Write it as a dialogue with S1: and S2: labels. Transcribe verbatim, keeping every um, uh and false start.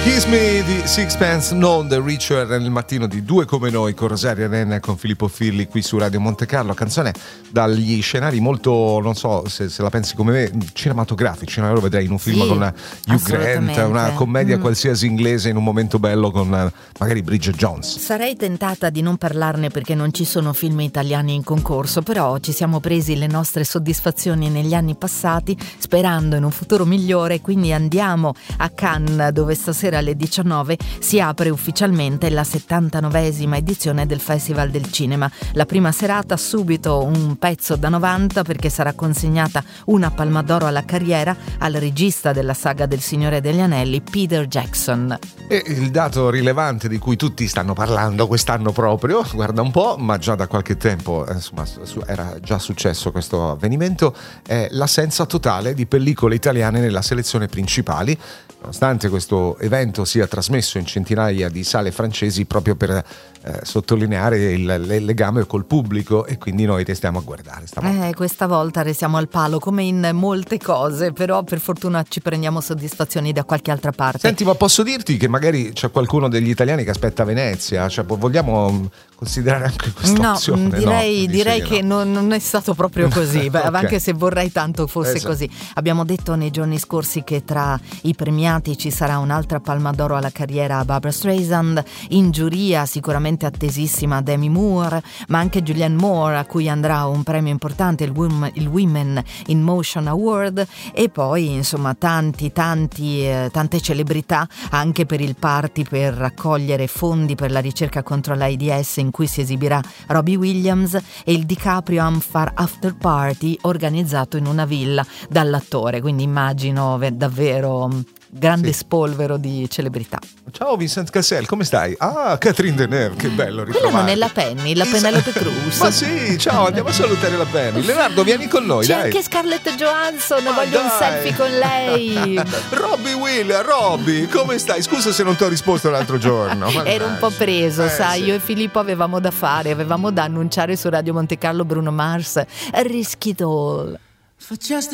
S1: Kiss Me di Sixpence Non The Richer nel mattino di Due Come Noi con Rosaria Renna e con Filippo Firli qui su Radio Monte Carlo. Canzone dagli scenari molto, non so se, se la pensi come me, cinematografici, no? Io lo vedrei in un film
S2: sì,
S1: con Hugh Grant, una commedia mm. qualsiasi inglese in un momento bello con magari Bridget Jones.
S2: Sarei tentata di non parlarne perché non ci sono film italiani in concorso, però ci siamo presi le nostre soddisfazioni negli anni passati sperando in un futuro migliore, quindi andiamo a Cannes, dove stasera alle diciannove si apre ufficialmente la settantanovesima edizione del Festival del Cinema. La prima serata subito un pezzo da novanta, perché sarà consegnata una Palma d'Oro alla carriera al regista della saga del Signore degli Anelli, Peter Jackson.
S1: E il dato rilevante di cui tutti stanno parlando quest'anno proprio, guarda un po', ma già da qualche tempo insomma era già successo questo avvenimento, è l'assenza totale di pellicole italiane nella selezione principali, nonostante questo evento sia trasmesso in centinaia di sale francesi proprio per eh, sottolineare il, il legame col pubblico, e quindi noi restiamo a guardare stavolta.
S2: Eh, questa volta restiamo al palo come in molte cose, però per fortuna ci prendiamo soddisfazioni da qualche altra parte.
S1: Senti, ma posso dirti che magari c'è qualcuno degli italiani che aspetta Venezia? Cioè, vogliamo considerare anche questa
S2: no,
S1: opzione?
S2: direi,
S1: no,
S2: direi che
S1: no.
S2: non, non è stato proprio così. Okay. Anche se vorrei tanto fosse
S1: esatto.
S2: così. Abbiamo detto nei giorni scorsi che tra i premiati ci sarà un'altra Palma d'Oro alla carriera a Barbra Streisand, in giuria sicuramente attesissima Demi Moore, ma anche Julianne Moore, a cui andrà un premio importante, il Women, il Women in Motion Award, e poi insomma tanti tanti eh, tante celebrità anche per il party per raccogliere fondi per la ricerca contro l'AIDS, in cui si esibirà Robbie Williams, e il DiCaprio Amfar After Party organizzato in una villa dall'attore, quindi immagino davvero grande sì. spolvero di celebrità.
S1: Ciao Vincent Cassel, come stai? Ah, Catherine Deneuve, che bello ritrovarti.
S2: Quella non è la Penny, la Penelope Cruz.
S1: Ma sì, ciao, andiamo a salutare la Penny. Leonardo, vieni con noi,
S2: c'è
S1: dai.
S2: C'è anche Scarlett Johansson, ma voglio dai. un selfie con lei.
S1: Robbie Williams, Robbie, come stai? Scusa se non ti ho risposto l'altro giorno.
S2: Ero un po' preso,
S1: eh,
S2: sai,
S1: sì.
S2: io e Filippo avevamo da fare, avevamo da annunciare su Radio Monte Carlo Bruno Mars, Risk It All.